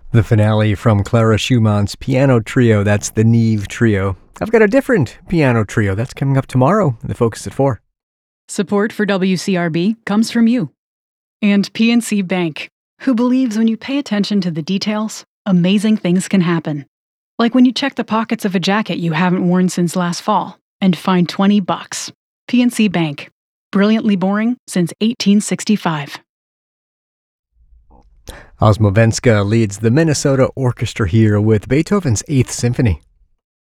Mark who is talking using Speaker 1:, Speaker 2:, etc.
Speaker 1: The finale from Clara Schumann's piano trio, that's the Neve Trio. I've got a different piano trio that's coming up tomorrow in the Focus at 4.
Speaker 2: Support for WCRB comes from you. And PNC Bank, who believes when you pay attention to the details, amazing things can happen. Like when you check the pockets of a jacket you haven't worn since last fall and find $20. PNC Bank. Brilliantly boring since 1865.
Speaker 1: Osmovenska leads the Minnesota Orchestra here with Beethoven's 8th Symphony.